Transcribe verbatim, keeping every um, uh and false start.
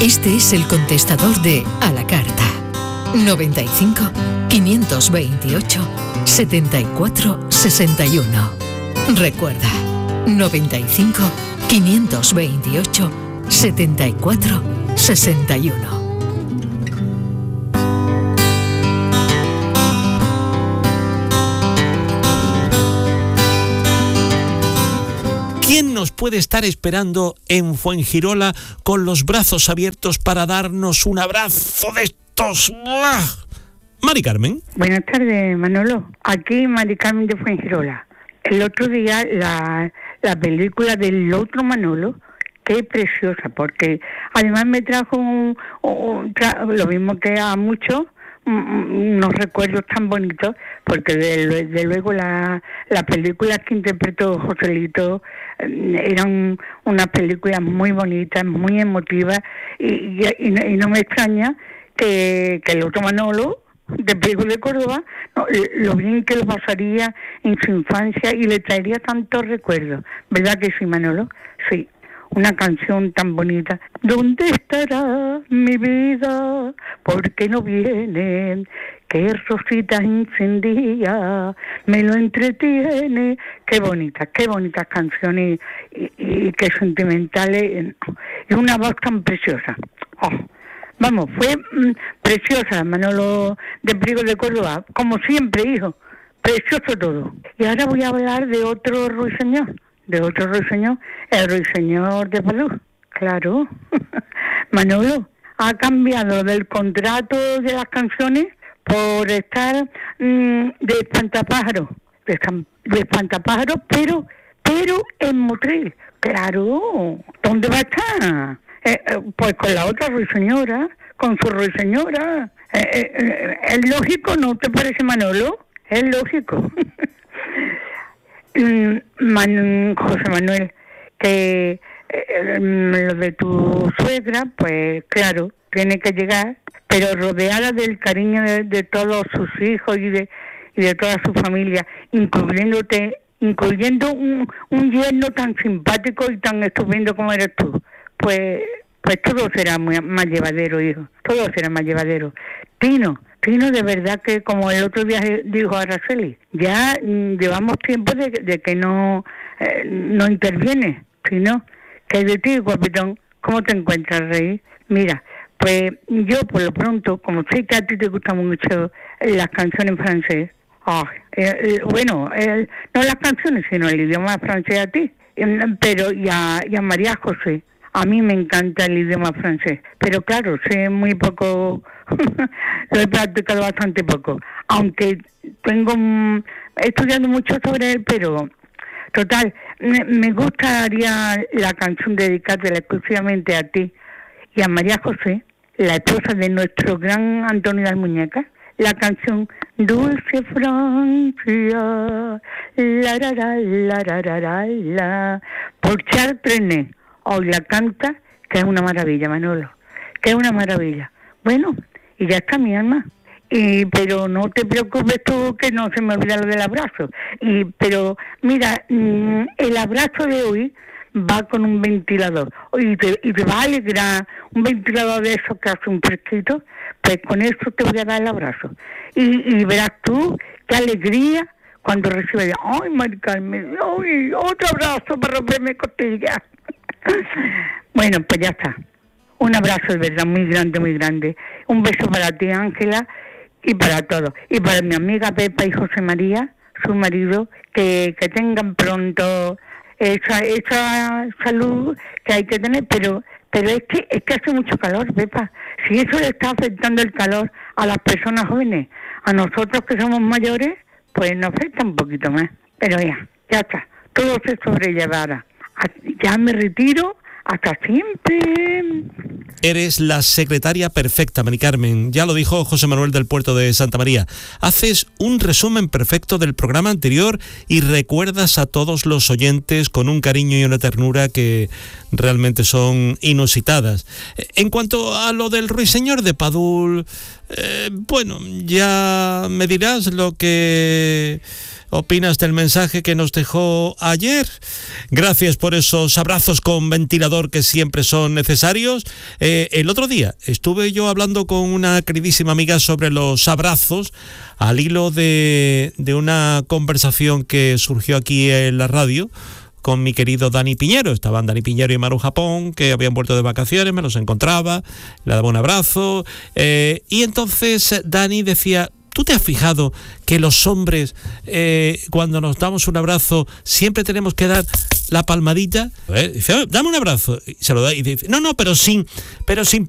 Este es el contestador de A la Carta. noventa y cinco, quinientos veintiocho, setenta y cuatro, sesenta y uno. Recuerda, noventa y cinco, quinientos veintiocho, setenta y cuatro, sesenta y uno. ¿Quién nos puede estar esperando en Fuengirola con los brazos abiertos para darnos un abrazo de estos? ¡Buah! Mari Carmen. Buenas tardes, Manolo. Aquí Mari Carmen de Fuengirola. El otro día la, la película del otro Manolo, qué preciosa, porque además me trajo un, un, tra, lo mismo que a muchos, unos recuerdos tan bonitos, porque de, de luego la, la película que interpretó Joselito eran unas películas muy bonitas, muy emotivas, y, y, y, no, y no me extraña que, que el otro Manolo de Priego de Córdoba, no, lo bien que lo pasaría en su infancia y le traería tantos recuerdos. ¿Verdad que sí, Manolo? Sí. Una canción tan bonita. ¿Dónde estará mi vida? ¿Por qué no viene? Qué rosita encendida me lo entretiene. Qué bonitas, qué bonitas canciones y, y, y qué sentimentales. Y una voz tan preciosa. Oh. Vamos, fue mm, preciosa, Manolo de Priego de Córdoba. Como siempre, hijo. Precioso todo. Y ahora voy a hablar de otro ruiseñor. De otro ruiseñor, el ruiseñor de Padú, claro. Manolo ha cambiado del contrato de las canciones por estar mmm, de espantapájaros, de, de espantapájaros, pero, pero en Motril, claro. ¿Dónde va a estar? Eh, eh, pues con la otra ruiseñora, con su ruiseñora. Eh, eh, ¿Es lógico, no te parece, Manolo? Es lógico. Man, José Manuel, que eh, lo de tu suegra, pues claro, tiene que llegar, pero rodeada del cariño de, de todos sus hijos y de y de toda su familia, incluyéndote, incluyendo un, un yerno tan simpático y tan estupendo como eres tú, pues pues todo será muy, más llevadero, hijo, todo será más llevadero. Tino, Tino, de verdad que como el otro día dijo Araceli, ya mm, llevamos tiempo de, de que no eh, no interviene. Tino, que hay de ti, guapetón, ¿cómo te encuentras, Rey? Mira, pues yo por lo pronto, como sé que a ti te gustan mucho las canciones en francés, oh, eh, eh, bueno, eh, no las canciones, sino el idioma francés a ti, eh, pero y a, y a María José. A mí me encanta el idioma francés, pero claro, sé muy poco, lo he practicado bastante poco, aunque tengo, he estudiado mucho sobre él, pero total, me, me gustaría la canción dedicada exclusivamente a ti y a María José, la esposa de nuestro gran Antonio de las Muñecas, la canción Dulce Francia, la la la la la la la, la por Charles Trenet. Hoy la canta, que es una maravilla, Manolo, que es una maravilla. Bueno, y ya está mi alma. Y, pero no te preocupes tú, que no se me olvida lo del abrazo. Y, pero mira, mmm, el abrazo de hoy va con un ventilador. Y te, y te va a alegrar, un ventilador de esos que hace un fresquito, pues con eso te voy a dar el abrazo. Y, y verás tú qué alegría cuando recibes, ay, Mari Carmen, ay, otro abrazo para romperme costillas. Bueno, pues ya está. Un abrazo de verdad muy grande, muy grande. Un beso para ti, Ángela, y para todos. Y para mi amiga Pepa y José María, su marido, que, que tengan pronto esa, esa salud que hay que tener, pero pero es que es que hace mucho calor, Pepa. Si eso le está afectando el calor a las personas jóvenes, a nosotros que somos mayores, pues nos afecta un poquito más. Pero ya, ya está. Todo se sobrellevará. Ya me retiro, hasta siempre. Eres la secretaria perfecta, Mari Carmen. Ya lo dijo José Manuel del Puerto de Santa María. Haces un resumen perfecto del programa anterior y recuerdas a todos los oyentes con un cariño y una ternura que realmente son inusitadas. En cuanto a lo del ruiseñor de Padul, Eh, bueno, ya me dirás lo que opinas del mensaje que nos dejó ayer. Gracias por esos abrazos con ventilador que siempre son necesarios. Eh, el otro día estuve yo hablando con una queridísima amiga sobre los abrazos al hilo de, de una conversación que surgió aquí en la radio con mi querido Dani Piñero. Estaban Dani Piñero y Maru Japón, que habían vuelto de vacaciones, me los encontraba, le daba un abrazo, eh, y entonces Dani decía: ¿tú te has fijado que los hombres, eh, cuando nos damos un abrazo, siempre tenemos que dar la palmadita? Eh, dice, dame un abrazo. Y se lo da y dice, no, no, pero sin, pero sin